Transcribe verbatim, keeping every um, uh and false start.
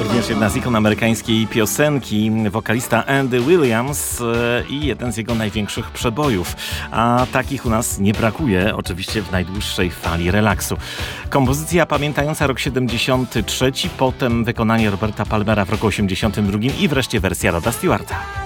również jedna z ikon amerykańskiej piosenki, wokalista Andy Williams i jeden z jego największych przebojów. A takich u nas nie brakuje, oczywiście w najdłuższej fali relaksu. Kompozycja pamiętająca rok siedemdziesiąty trzeci, potem wykonanie Roberta Palmera w roku osiemdziesiątym drugim i wreszcie wersja Roda Stewarta.